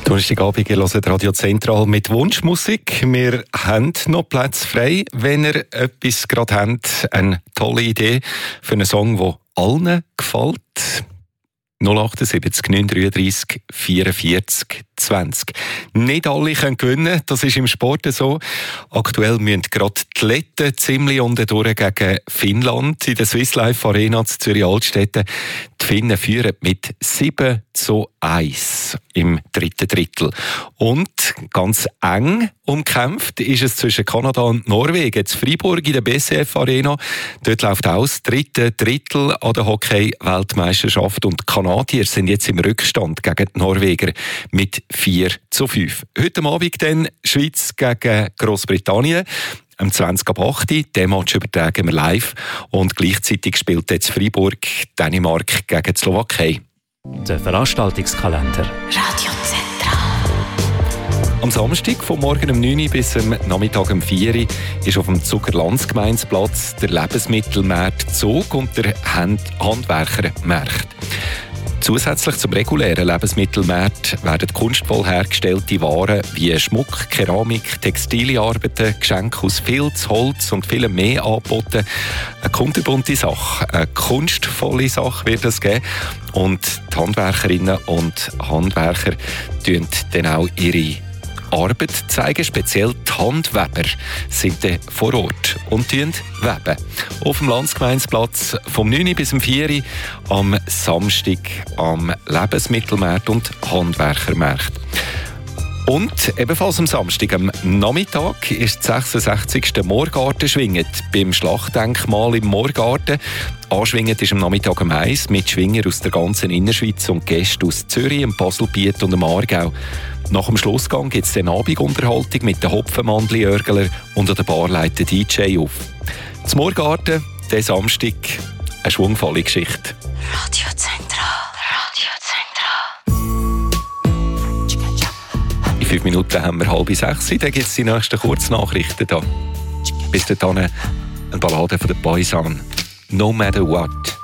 Donnerstagabend, ihr hört Radio Zentral mit Wunschmusik. Wir haben noch Plätze frei. Wenn ihr etwas gerade habt, eine tolle Idee für einen Song, der allen gefällt. 078 933 44 20. Nicht alle können gewinnen, das ist im Sport so. Aktuell müssen gerade die Letten ziemlich unten durch gegen Finnland in der Swiss Life Arena zu Zürich-Altstetten. Die Finnen führen mit 7:1 im dritten Drittel. Und ganz eng umkämpft ist es zwischen Kanada und Norwegen. In Freiburg in der BCF Arena. Dort läuft auch das dritte Drittel an der Hockey-Weltmeisterschaft. Und die Kanadier sind jetzt im Rückstand gegen die Norweger mit 4:5. Heute Abend dann Schweiz gegen Grossbritannien. Am 20:08. Den Match übertragen wir live. Und gleichzeitig spielt jetzt Freiburg Dänemark gegen die Slowakei. Der Veranstaltungskalender. Radio Zentral. Am Samstag vom Morgen um 9 Uhr bis am Nachmittag um 4 Uhr ist auf dem Zucker-Landsgemeinsplatz der Lebensmittelmarkt Zug und der Handwerkermarkt. Zusätzlich zum regulären Lebensmittelmarkt werden kunstvoll hergestellte Waren wie Schmuck, Keramik, Textilienarbeiten, Geschenke aus Filz, Holz und vielem mehr angeboten. Eine kunterbunte Sache, eine kunstvolle Sache wird es geben. Und die Handwerkerinnen und Handwerker tun dann auch ihre Arbeit zeigen. Speziell die Handweber sind dann vor Ort und weben. Auf dem Landsgemeinsplatz vom 9 Uhr bis um 4 Uhr am Samstag am Lebensmittelmarkt und Handwerkermarkt. Und ebenfalls am Samstag, am Nachmittag, ist das 66. Moorgarten-Schwingen beim Schlachtdenkmal im Moorgarten. Anschwingend ist am Nachmittag um 1 mit Schwinger aus der ganzen Innerschweiz und Gäste aus Zürich, dem Baselbiet und dem Aargau. Nach dem Schlussgang gibt es dann Abendunterhaltung mit den Hopfenmandli-Jörgler und an der Bar leitet DJ auf. Zum Moorgarten, diesen Samstag, eine schwungvolle Geschichte. Radio Zentral. Radio Zentral. In 5 Minuten haben wir 5:30. Dann gibt es die nächsten Kurznachrichten da. Bis dahin eine Ballade von den Boysan. No Matter What.